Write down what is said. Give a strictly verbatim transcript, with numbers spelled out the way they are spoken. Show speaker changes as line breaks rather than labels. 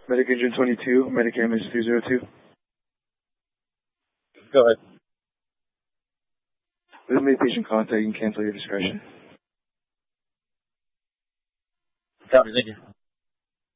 Medic Engine twenty-two, Medicare M H three zero two.
Go ahead.
With made patient contact, you can cancel your discretion.
Copy, thank you.